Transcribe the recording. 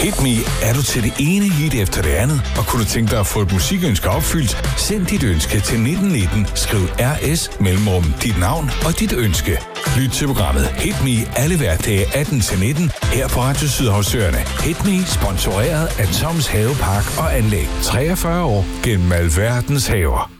Hit Me, er du til det ene hit efter det andet, og kunne du tænke dig at få et musikønske opfyldt? Send dit ønske til 1919, skriv RS mellemrum dit navn og dit ønske. Lyt til programmet Hit Me alle hverdage 18-19 her på Radio Sydhavsøerne. Hit Me sponsoreret af Toms Havepark og Anlæg. 43 år gennem alverdens haver.